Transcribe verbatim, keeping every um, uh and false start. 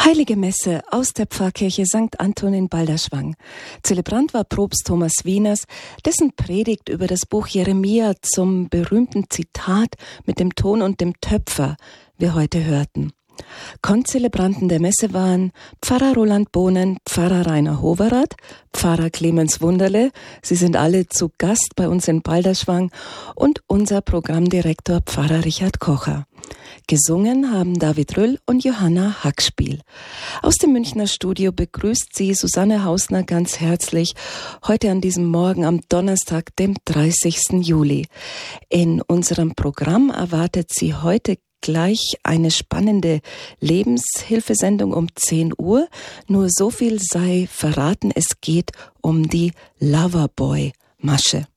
Heilige Messe aus der Pfarrkirche Sankt Anton in Balderschwang. Zelebrant war Propst Thomas Wieners, dessen Predigt über das Buch Jeremia zum berühmten Zitat mit dem Ton und dem Töpfer wir heute hörten. Konzelebranten der Messe waren Pfarrer Roland Bohnen, Pfarrer Rainer Hoverath, Pfarrer Clemens Wunderle, sie sind alle zu Gast bei uns in Balderschwang, und unser Programmdirektor Pfarrer Richard Kocher. Gesungen haben David Rüll und Johanna Hackspiel. Aus dem Münchner Studio begrüßt sie Susanne Hausner ganz herzlich, heute an diesem Morgen am Donnerstag, dem dreißigsten Juli. In unserem Programm erwartet sie heute gleich eine spannende Lebenshilfesendung um zehn Uhr. Nur so viel sei verraten, es geht um die Loverboy-Masche.